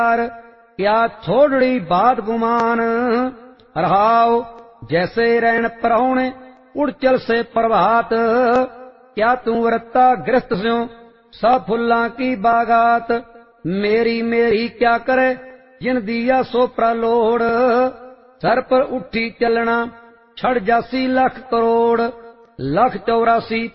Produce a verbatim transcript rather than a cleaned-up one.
क्या थोड़ी बात गुमान। रहाओ जैसे रैन परौणे उड़ चल से प्रभात। क्या तू वरता ग्रस्त स्यों सा फुल्लां की बागात। मेरी मेरी क्या करे जिन दिया सो प्रलोड़। सर पर उठी चलना छड़ जासी लख करोड़। लख चौरासी